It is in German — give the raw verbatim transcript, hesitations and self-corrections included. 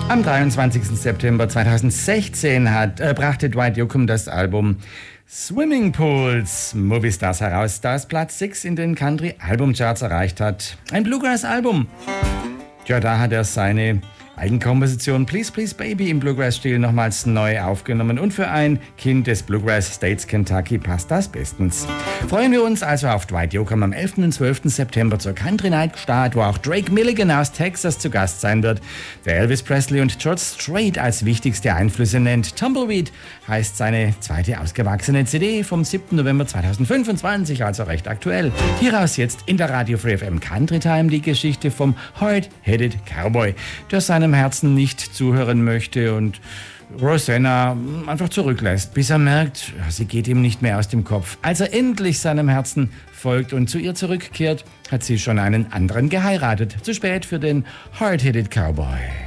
Am dreiundzwanzigsten September zweitausendsechzehn hat, äh, brachte Dwight Yoakam das Album Swimming Pools Movie Stars heraus, das Platz sechs in den Country-Albumcharts erreicht hat. Ein Bluegrass-Album. Ja, da hat er seine Eigenkomposition Please Please Baby im Bluegrass-Stil nochmals neu aufgenommen und für ein Kind des Bluegrass States Kentucky passt das bestens. Freuen wir uns also auf Dwight Yoakam am elften und zwölften September zur Country Night Start, wo auch Drake Milligan aus Texas zu Gast sein wird, der Elvis Presley und George Strait als wichtigste Einflüsse nennt. Tumbleweed heißt seine zweite ausgewachsene C D vom siebten November zweitausendfünfundzwanzig, also recht aktuell. Hieraus jetzt in der Radio Free F M Country Time die Geschichte vom Hard-Headed Cowboy, der seinem Herzen nicht zuhören möchte und Rosanna einfach zurücklässt, bis er merkt, sie geht ihm nicht mehr aus dem Kopf. Als er endlich seinem Herzen folgt und zu ihr zurückkehrt, hat sie schon einen anderen geheiratet. Zu spät für den Hard-Headed Cowboy.